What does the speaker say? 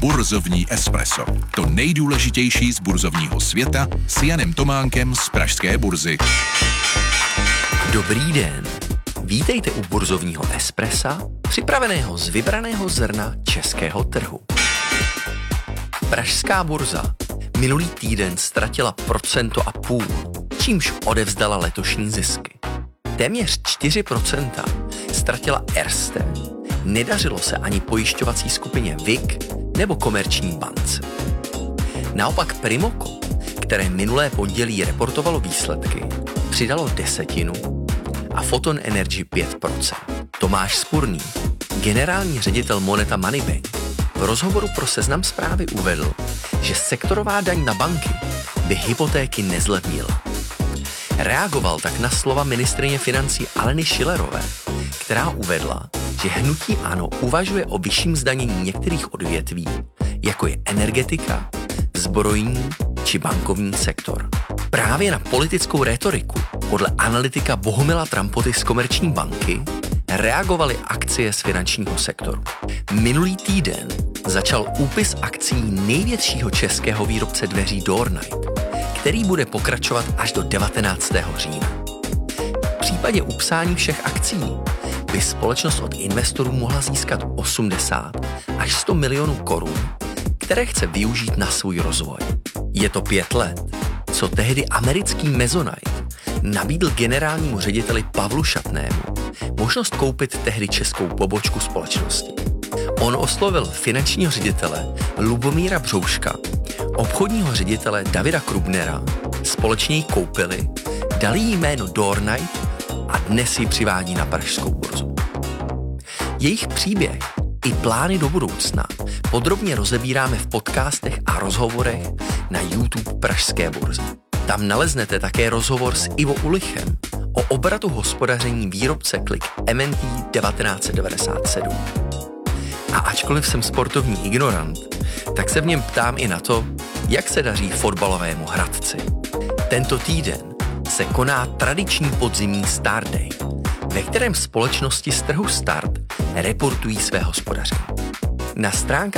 Burzovní espresso. To nejdůležitější z burzovního světa s Janem Tománkem z Pražské burzy. Dobrý den. Vítejte u burzovního espressa, připraveného z vybraného zrna českého trhu. Pražská burza minulý týden ztratila 1,5%, čímž odevzdala letošní zisky. Téměř 4% ztratila Erste, nedařilo se ani pojišťovací skupině VIK nebo Komerční bance. Naopak Primoko, které minulé pondělí reportovalo výsledky, přidalo 10% a Photon Energy 5%. Tomáš Spurný, generální ředitel Moneta Moneybank, v rozhovoru pro Seznam Zprávy uvedl, že sektorová daň na banky by hypotéky nezlevnila. Reagoval tak na slova ministryně financí Aleny Schillerové, která uvedla, že hnutí ANO uvažuje o vyšším zdanění některých odvětví, jako je energetika, zbrojní či bankovní sektor. Právě na politickou rétoriku podle analytika Bohumila Trampoty z Komerční banky reagovaly akcie z finančního sektoru. Minulý týden začal úpis akcií největšího českého výrobce dveří Doornight, který bude pokračovat až do 19. října. V případě upsání všech akcií by společnost od investorů mohla získat 80 až 100 milionů korun, které chce využít na svůj rozvoj. Je to 5 let, co tehdy americký Mezonite nabídl generálnímu řediteli Pavlu Šatnému možnost koupit tehdy českou pobočku společnosti. On oslovil finančního ředitele Lubomíra Břouška, obchodního ředitele Davida Krubnera, společně ji koupili, dali jí jméno Doornight a dnes ji přivádí na pražskou burzu. Jejich příběh i plány do budoucna podrobně rozebíráme v podcastech a rozhovorech na YouTube Pražské burzy. Tam naleznete také rozhovor s Ivo Ulichem o obratu hospodaření výrobce Klik MNT 1997. A ačkoliv jsem sportovní ignorant, tak se v něm ptám i na to, jak se daří fotbalovému Hradci. Tento týden se koná tradiční podzimní Start Day, ve kterém společnosti z trhu Start reportují své hospodaření. Na stránkách